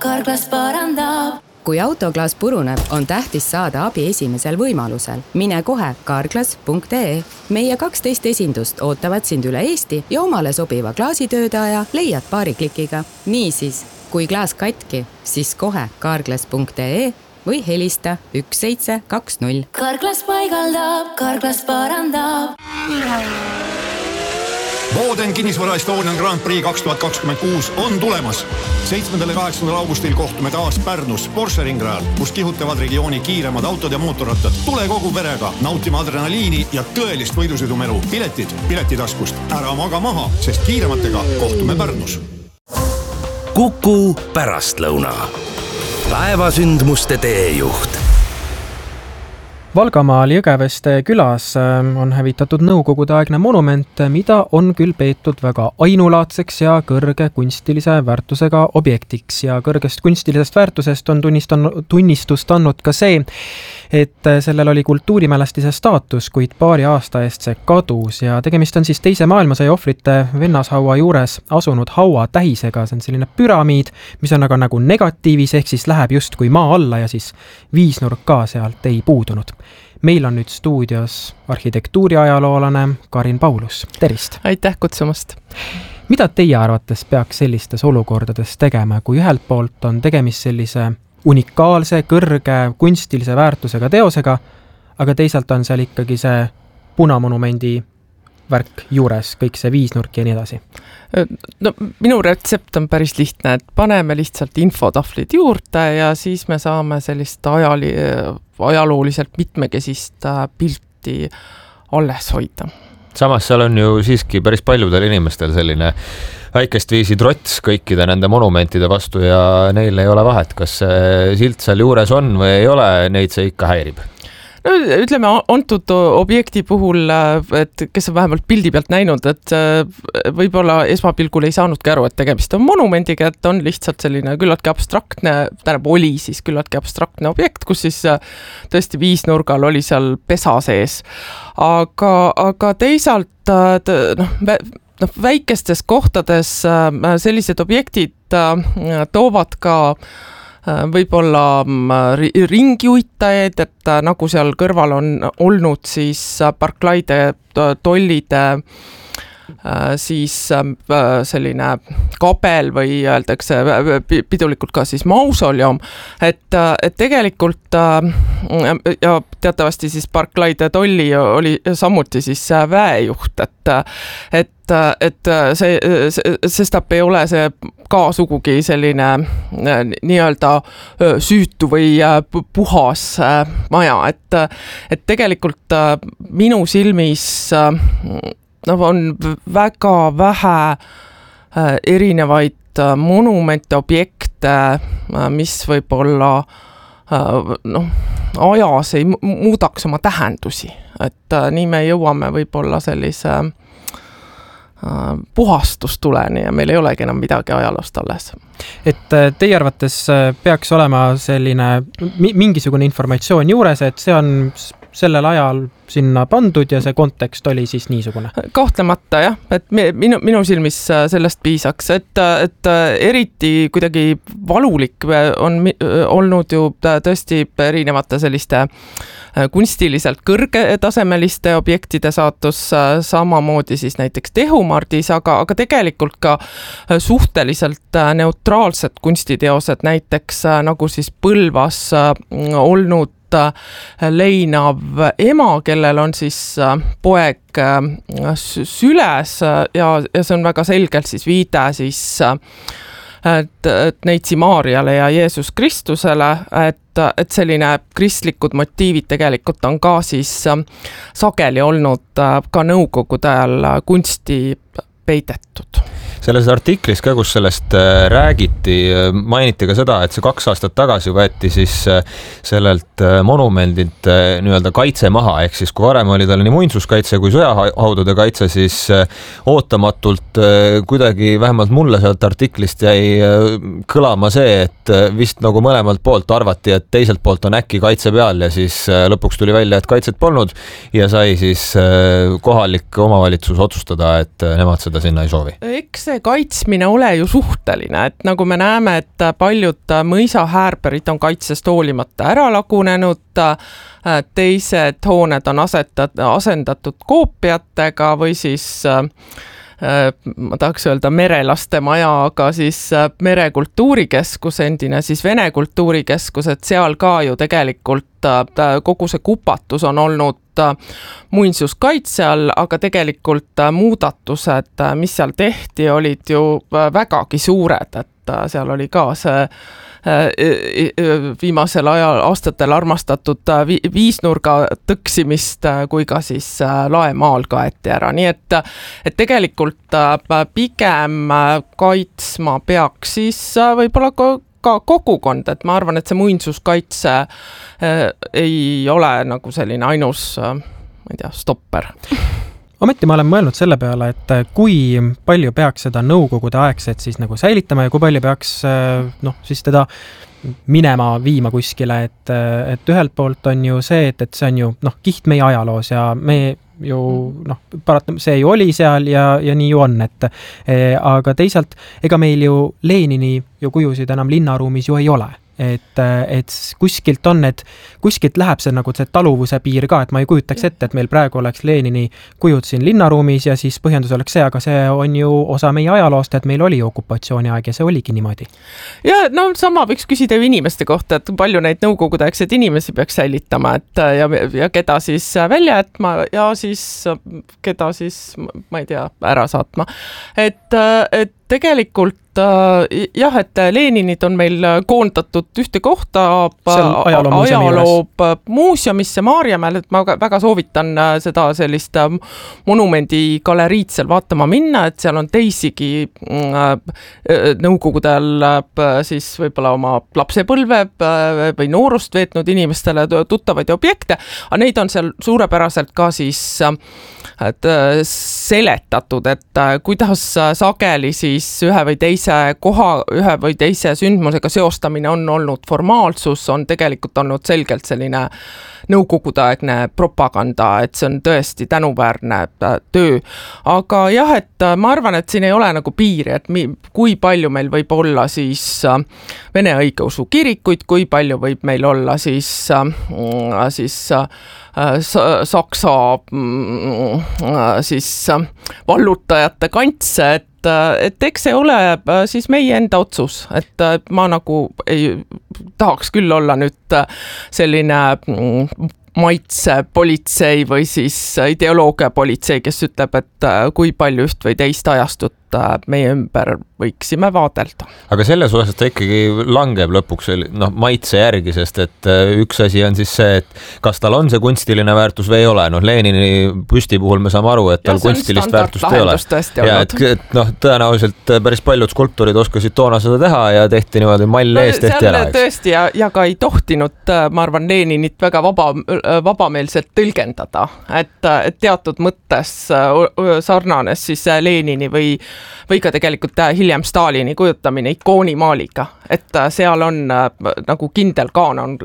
Carglass parandab. Kui autoklaas puruneb, on tähtis saada abi esimesel võimalusel. Mine kohe carglass.ee. Meie 12 esindust ootavad sind üle Eesti ja omale sobiva klaasitöödaja leiad paari klikiga. Niisiis, kui klaas katki, siis kohe carglass.ee või helista 1720. Carglass paigaldab, Carglass parandab. Boden kinnisvara Estonian Grand Prix 2026 on tulemas. 7. ja 8. augustil kohtume taas Pärnus Porsche ringrajal, kus kihutavad regiooni kiiremad autod ja mootorrattad. Tule kogu perega nautima adrenaliini ja tõelist võidusõidumelu. Piletid Piletitaskust. Ära maga maha, sest kiirematega kohtume Pärnus. Kuku pärastlõuna. Päevasündmuste teejuht. Valgamaal Jõgeveste külas on hävitatud nõukogudeaegne monument, mida on küll peetud väga ainulaadseks ja kõrge kunstilise väärtusega objektiks. Ja kõrgest kunstilisest väärtusest on tunnistust andnud ka see, et sellel oli kultuurimälestise staatus, kuid paari aasta eest see kadus. Ja tegemist on siis teise maailmasõja ohvrite vennashaua juures asunud hauatähisega. See on selline püramiid, mis on aga nagu negatiivis, ehk siis läheb justkui maa alla ja siis viisnurk ka sealt ei puudunud. Meil on nüüd stuudios arhitektuuriajaloolane Karin Paulus. Tervist! Aitäh kutsumast! Mida teie arvates peaks sellistes olukordades tegema, kui ühelt poolt on tegemist sellise unikaalse, kõrge, kunstilise väärtusega teosega, aga teisalt on seal ikkagi see punamonumendi värk juures, kõik see viisnurk ja nii edasi? No, minu retsept on päris lihtne, et paneme lihtsalt infotahvlid juurde ja siis me saame sellist ajalooliselt mitmekesist pilti alles hoida. Samas seal on ju siiski päris paljudel inimestel selline väikest viisi trots kõikide nende monumentide vastu ja neil ei ole vahet, kas see silt seal juures on või ei ole, neid see ikka häirib. No, ütleme, antud objekti puhul, et kes on vähemalt pildi pealt näinud, et võib-olla esmapilgul ei saanudki aru, et tegemist on monumendiga, et on lihtsalt selline küllaltki abstraktne, oli siis küllaltki abstraktne objekt, kus siis tõesti viisnurgal oli seal pesa sees. Aga teisalt väikestes kohtades sellised objektid toovad ka võib-olla ringiuitajaid, et nagu seal kõrval on olnud siis Barclayde tollide siis selline kabel või öeldakse pidulikult ka siis mausoleum, et tegelikult ja teatavasti siis Barclayde tolli oli samuti siis väejuht, et sestap ei ole see ka sugugi selline nii-öelda süütu või puhas maja, et tegelikult minu silmis on väga vähe erinevaid monumente, objekte, mis võib-olla ajas ei muudaks oma tähendusi, et nii me jõuame võib-olla sellise puhastustuleni ja meil ei olegi enam midagi ajaloost alles. Et teie arvates peaks olema selline mingisugune informatsioon juures, et see on sellel ajal sinna pandud ja see kontekst oli siis niisugune? Kahtlemata jah, et minu silmis sellest piisaks, et eriti kuidagi valulik on olnud ju tõesti erinevate selliste kunstiliselt kõrgetasemeliste objektide saatus, samamoodi siis näiteks Tehumardis, aga tegelikult ka suhteliselt neutraalsed kunstiteosed, näiteks nagu siis Põlvas olnud leinav ema, kellel on siis poeg süles ja see on väga selgelt siis viide siis et Neitsi Maarjale ja Jeesus Kristusele, et selline kristlikud motiivid tegelikult on ka siis sageli olnud ka nõukogude ajal kunsti peidetud. Selles artiklis ka, kus sellest räägiti, mainiti ka seda, et see 2 aastat tagasi võeti siis sellelt monumendilt nii-öelda kaitse maha, ehk siis kui varem oli tal nii muinsuskaitse kui sõjahaudude kaitse, siis ootamatult kuidagi vähemalt mulle sealt artiklist jäi kõlama see, et vist nagu mõlemalt poolt arvati, et teiselt poolt on äkki kaitse peal ja siis lõpuks tuli välja, et kaitset polnud ja sai siis kohalik omavalitsus otsustada, et nemad seda sinna ei soovi. Eks see kaitsmine ole ju suhteline, et nagu me näeme, et paljud mõisahäärberid on kaitsest hoolimata ära lagunenud, teised hooned on asendatud koopiatega või siis ma tahaks öelda merelaste maja, aga siis Merekultuurikeskus, endine siis Vene kultuurikeskus, et seal ka ju tegelikult kogu see kupatus on olnud muinsuskaitse all, aga tegelikult muudatused, mis seal tehti, olid ju vägagi suured, et seal oli ka see viimasel ajal aastatel armastatud viisnurga tõksimist, kui ka siis laemaal kaeti ära, nii et tegelikult pigem kaitsma peaks siis võib-olla ka kogukond, et ma arvan, et see muinsuskaitse ei ole nagu selline ainus, ma ei tea, stopper. Ometi ma olen mõelnud selle peale, et kui palju peaks seda nõukogude aegset siis nagu säilitama ja kui palju peaks siis teda minema viima kuskile, et ühelt poolt on ju see, et see on ju kiht meie ajaloos ja me ju see ju oli seal ja nii ju on, aga teisalt ega meil ju Lenini ju kujusid enam linnaruumis ju ei ole. Et kuskilt on kuskilt läheb see nagu see taluvuse piir ka, et ma ei kujutaks ette, et meil praegu oleks Lenini kujud siin linnaruumis ja siis põhjendus oleks see, aga see on ju osa meie ajaloost, et meil oli okupatsiooniaeg ja see oligi niimoodi. Ja sama võiks küsida ju inimeste kohta, et palju neid nõukogudeaegseid inimesi peaks säilitama, et ja keda siis välja jätma ja siis keda siis, ma ei tea, ära saatma. Et tegelikult jah, et Leninid on meil koondatud ühte kohta ajaloo muuseumisse Maarjamäel, et ma väga soovitan seda sellist monumendi galeriid seal vaatama minna, et seal on teisigi nõukogude all siis võib-olla oma lapsepõlve või noorust veetnud inimestele tuttavaid objekte, aga neid on seal suurepäraselt ka siis seletatud, et kuidas sageli siis ühe või teise sündmusega seostamine on olnud formaalsus, on tegelikult olnud selgelt selline nõukogudeaegne propaganda, et see on tõesti tänuväärne töö. Aga jah, et ma arvan, et siin ei ole nagu piiri, et kui palju meil võib olla siis Vene õigeusu kirikuid, kui palju võib meil olla siis Saksa siis vallutajate kantse, et eks see ole siis meie enda otsus, et ma nagu ei tahaks küll olla nüüd selline maitsepolitsei või siis ideoloogiapolitsei, kes ütleb, et kui palju üht või teist ajastut meie ümber võiksime vaadelda. Aga selles osas ta ikkagi langeb lõpuks maitse järgi, sest et üks asi on siis see, et kas tal on see kunstiline väärtus või ei ole. Lenini püsti puhul me saame aru, et tal kunstilist väärtust ei ole. Ja et tõenäoliselt päris paljud skulpturid oskasid toona seda teha ja tehti niimoodi mall ees, tehti ära. Tõesti ja ka ei tohtinud, ma arvan, Leninit väga vabameelselt tõlgendada, et teatud mõttes sarnanes siis Lenini või ka tegelikult hiljem Stalini kujutamine ikoonimaaliga, et seal on nagu kindel kaanon,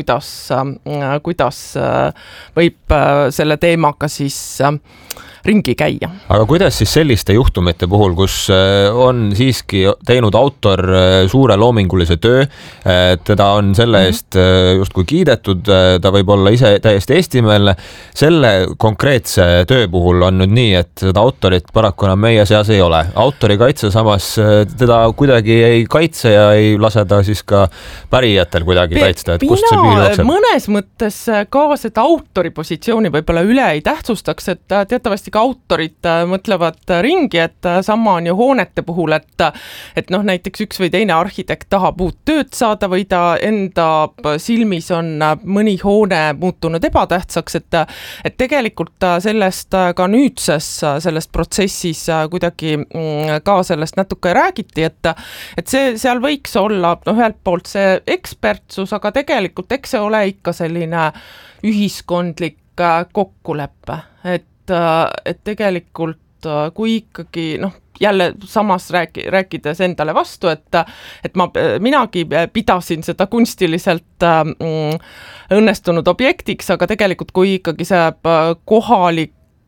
kuidas võib selle teemaga siis ringi käia. Aga kuidas siis selliste juhtumite puhul, kus on siiski teinud autor suure loomingulise töö, teda on selle eest justkui kiidetud, ta võib olla ise täiesti eestimeelne, selle konkreetse töö puhul on nüüd nii, et seda autorit paraku enam meie seas ei ole. Autori kaitse samas teda kuidagi ei kaitse ja ei lase ta siis ka pärijatel kuidagi kaitsta, et kust see piir jookseb? Mõnes mõttes ka seda autori positsiooni võib-olla üle ei tähtsustaks, et teatavasti ka autorid mõtlevad ringi, et sama on ju hoonete puhul, et näiteks üks või teine arhitekt tahab uut tööd saada või ta enda silmis on mõni hoone muutunud ebatähtsaks, et tegelikult sellest ka nüüdses sellest protsessis kuidagi ka sellest natuke räägiti, et see seal võiks olla ühelt poolt see ekspertsus, aga tegelikult eks see ole ikka selline ühiskondlik kokkulepe, et tegelikult kui ikkagi jälle samas rääkides endale vastu, et minagi pidasin seda kunstiliselt õnnestunud objektiks, aga tegelikult kui ikkagi see kohalik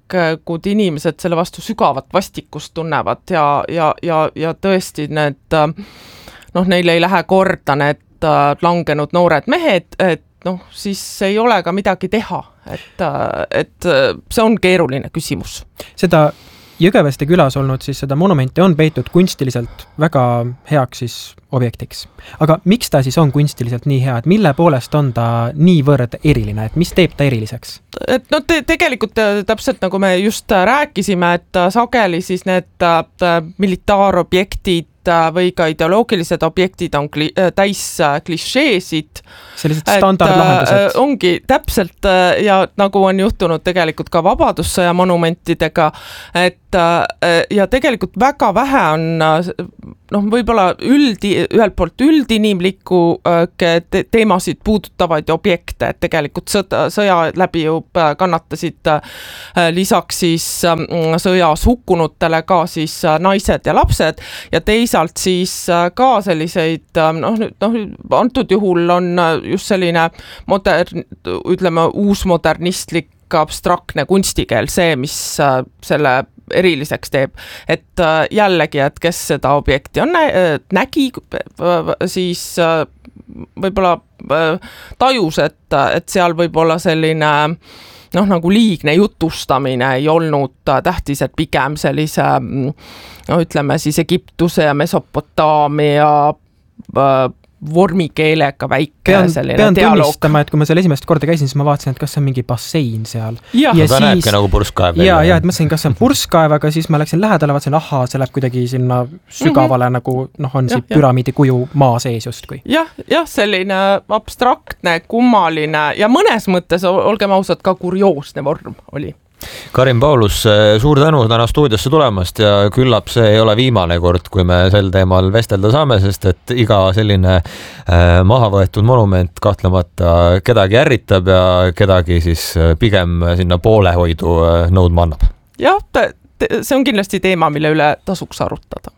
kohalikud inimesed selle vastu sügavat vastikust tunnevad ja tõesti need, neil ei lähe korda need langenud noored mehed, et siis ei ole ka midagi teha, et see on keeruline küsimus. Seda Jõgeveste külas olnud siis seda monumenti on peitud kunstiliselt väga heaks siis objektiks. Aga miks ta siis on kunstiliselt nii hea, et mille poolest on ta niivõrd eriline, et mis teeb ta eriliseks? Et tegelikult täpselt nagu me just rääkisime, et sageli siis need militaarobjektid või ka ideoloogilised objektid on täis klišeesid. Sellised standardlahendused. Ongi täpselt ja nagu on juhtunud tegelikult ka Vabadussõja monumentidega, et ja tegelikult väga vähe on võib-olla ühelt poolt üldinimlikku teemasid puudutavaid objekte, et tegelikult sõja läbi ju kannatasid lisaks siis sõjas hukkunutele ka siis naised ja lapsed ja teisalt siis ka selliseid, antud juhul on just selline uusmodernistlik abstraktne kunstikeel see, mis selle eriliseks teeb, et jällegi, et kes seda objekti on nägi, siis võib-olla tajus, et seal võib-olla selline nagu liigne jutustamine ei olnud tähtis, et pigem sellise ütleme siis Egiptuse ja Mesopotaamia vormikeelega väike selline pean dialoog. Tunnistama, et kui ma seal esimest korda käisin, siis ma vaatasin, et kas on mingi bassein seal. Ja ta näebki nagu purskkaev. Ja, et mõtlesin, kas on purskkaev, aga siis ma läksin lähedale, vaatasin, see läheb kuidagi sinna sügavale, nagu on see püramiidi kuju maa sees justkui. Jah, selline abstraktne, kummaline ja mõnes mõttes, olgem ausad, ka kurioosne vorm oli. Karin Paulus, suur tänu täna stuudiosse tulemast ja küllap see ei ole viimane kord, kui me sel teemal vestelda saame, sest et iga selline maha võetud monument kahtlemata kedagi ärritab ja kedagi siis pigem sinna poolehoidu nõudma annab. Jah, see on kindlasti teema, mille üle tasuks arutada.